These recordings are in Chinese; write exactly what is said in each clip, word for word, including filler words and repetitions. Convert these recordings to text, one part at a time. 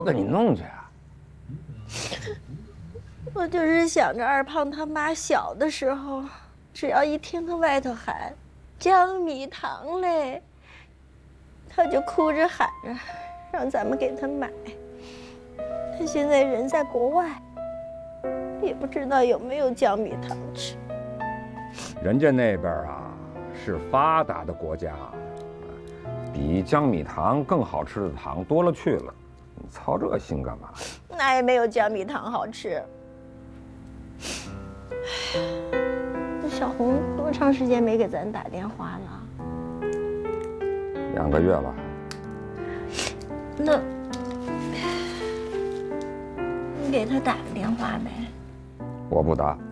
给你弄去啊！ 我就是想着二胖他妈小的时候，只要一听他外头喊江米糖嘞，他就哭着喊着让咱们给他买。他现在人在国外，也不知道有没有江米糖吃。 人家那边啊是发达的国家，比江米糖更好吃的糖多了去了。你操这心干嘛？ 那也没有江米糖好吃。那小红多长时间没给咱打电话了？ 两个月了。 那你给他打个电话呗。 我不打。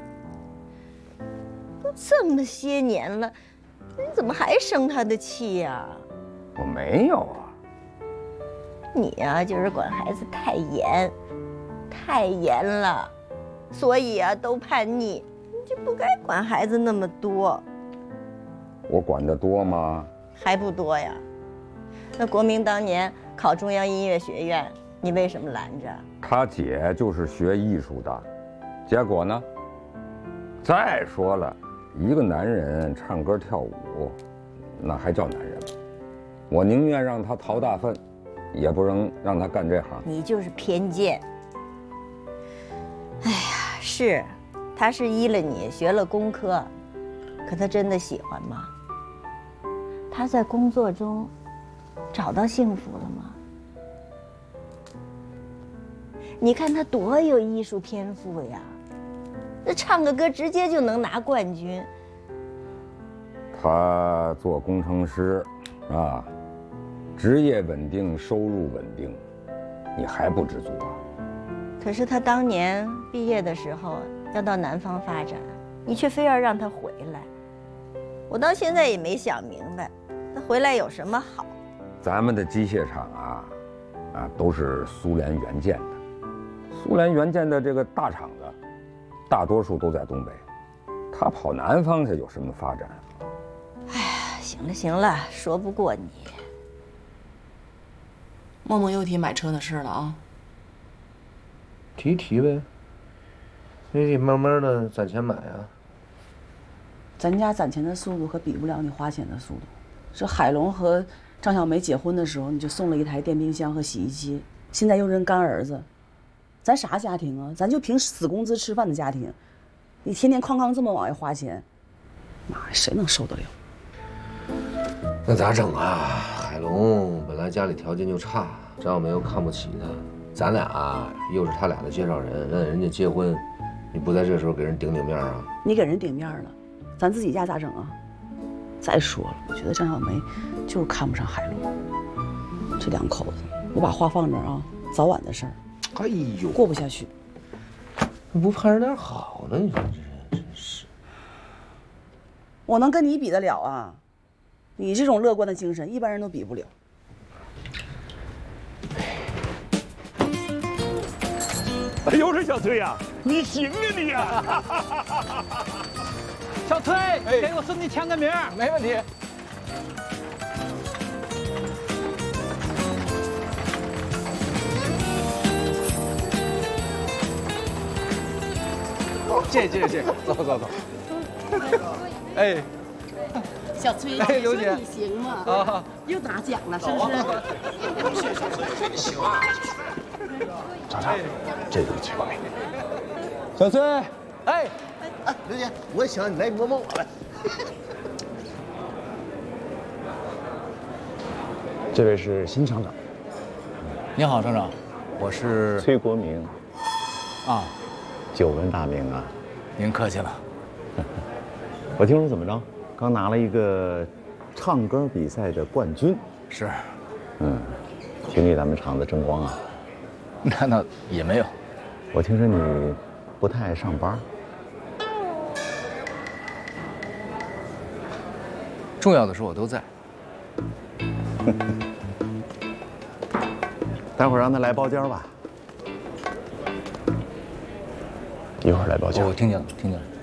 都这么些年了，你怎么还生他的气呀？ 我没有啊。 你呀、啊，就是管孩子太严，太严了，所以啊都叛逆，你就不该管孩子那么多。 我管得多吗？ 还不多呀。那国明当年考中央音乐学院，你为什么拦着？ 他姐就是学艺术的，结果呢？再说了，一个男人唱歌跳舞，那还叫男人吗？我宁愿让他逃大粪，也不能让他干这行。 你就是偏见。哎呀，是，他是依了你学了工科，可他真的喜欢吗？他在工作中找到幸福了吗？你看他多有艺术天赋呀，那唱个歌直接就能拿冠军。 他做工程师，啊，职业稳定，收入稳定，你还不知足啊？ 可是他当年毕业的时候要到南方发展，你却非要让他回来。我到现在也没想明白，他回来有什么好？ 咱们的机械厂啊，啊，都是苏联援建的。苏联援建的这个大厂子，大多数都在东北，他跑南方去有什么发展？ 哎呀，行了行了，说不过你。 默默又提买车的事了啊。 提提呗，你得慢慢的攒钱买啊。 咱家攒钱的速度可比不了你花钱的速度。这海龙和张小梅结婚的时候，你就送了一台电冰箱和洗衣机，现在又认干儿子，咱啥家庭啊？咱就凭死工资吃饭的家庭，你天天哐哐这么往外花钱，妈呀，谁能受得了？ 那咋整啊？海龙本来家里条件就差，张小梅又看不起他，咱俩又是他俩的介绍人，让人家结婚，你不在这时候给人顶顶面啊？ 你给人顶面了，咱自己家咋整啊？再说了，我觉得张小梅就是看不上海龙。这两口子，我把话放这儿啊，早晚的事儿。 哎呦， 过不下去。 你不盼着点好呢？你说这真是。 我能跟你比得了啊？你这种乐观的精神，一般人都比不了。 哎呦，是小崔呀，你行啊你呀！ 小崔，给我孙女签个名。 没问题。谢谢谢谢谢谢，走走走。哎， 小崔， 哎，刘姐， 你行吗？ 啊， 又拿奖了，是不是？ 谢谢小崔，你行啊。 厂长，这个请过来。 小崔，哎， 哎，刘姐，我想你来摸摸我来。这位是新厂长。 你好，厂长，我是崔国明。 啊， 久闻大名啊。 您客气了。 我听说怎么着，刚拿了一个唱歌比赛的冠军。 是。 嗯，挺给咱们厂子争光啊。 那倒也没有。 我听说你不太爱上班。 重要的时候我都在。 待会儿让他来包间吧。一会儿来包间。 我听见了，听见了。